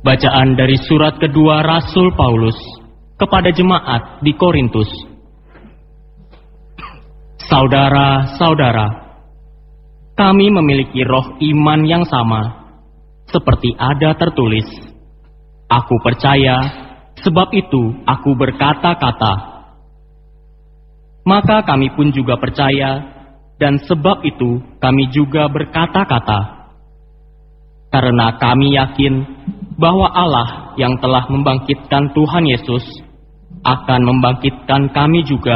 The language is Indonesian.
Bacaan dari surat kedua Rasul Paulus kepada jemaat di Korintus. Saudara-saudara, kami memiliki roh iman yang sama, seperti ada tertulis, "Aku percaya, sebab itu aku berkata-kata." Maka kami pun juga percaya, dan sebab itu kami juga berkata-kata. Karena kami yakin bahwa Allah yang telah membangkitkan Tuhan Yesus akan membangkitkan kami juga